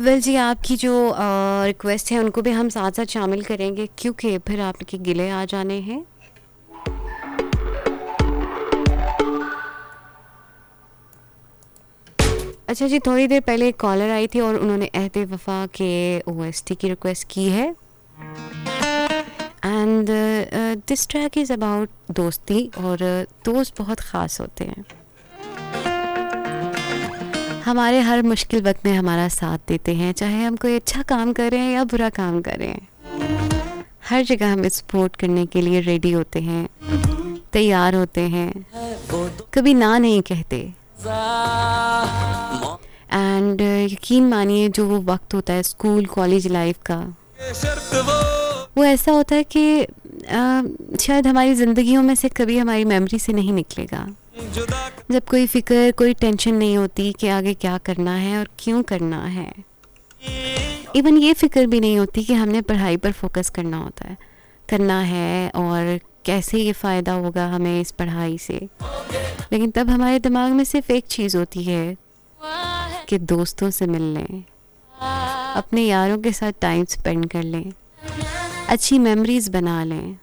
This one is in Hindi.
वेल जी, आपकी जो रिक्वेस्ट है उनको भी हम साथ साथ शामिल करेंगे क्योंकि फिर आपके गिले आ जाने हैं। अच्छा जी, थोड़ी देर पहले एक कॉलर आई थी और उन्होंने अहद वफा के ओएसटी की रिक्वेस्ट की है। And this track is about दोस्ती, और दोस्त बहुत ख़ास होते हैं। हमारे हर मुश्किल वक्त में हमारा साथ देते हैं, चाहे हम कोई अच्छा काम करें या बुरा काम करें। हर जगह हम सपोर्ट करने के लिए रेडी होते हैं, तैयार होते हैं, कभी ना नहीं कहते। एंड यकीन मानिए, जो वो वक्त होता है स्कूल कॉलेज लाइफ का, वो ऐसा होता है कि शायद हमारी ज़िंदगियों में से कभी हमारी मेमोरी से नहीं निकलेगा। जब कोई फ़िक्र, कोई टेंशन नहीं होती कि आगे क्या करना है और क्यों करना है। इवन ये फ़िक्र भी नहीं होती कि हमने पढ़ाई पर फोकस करना है और कैसे ये फ़ायदा होगा हमें इस पढ़ाई से। लेकिन तब हमारे दिमाग में सिर्फ एक चीज़ होती है कि दोस्तों से मिल लें, अपने यारों के साथ टाइम स्पेंड कर लें, अच्छी मेमोरीज़ बना लें।